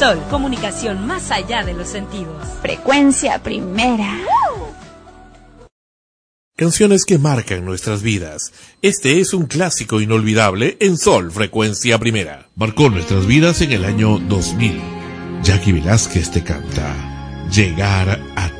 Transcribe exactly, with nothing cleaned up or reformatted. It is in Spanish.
Sol, comunicación más allá de los sentidos. Frecuencia Primera. Canciones que marcan nuestras vidas. Este es un clásico inolvidable en Sol, Frecuencia Primera. Marcó nuestras vidas en el año dos mil. Jackie Velázquez te canta Llegar a ti.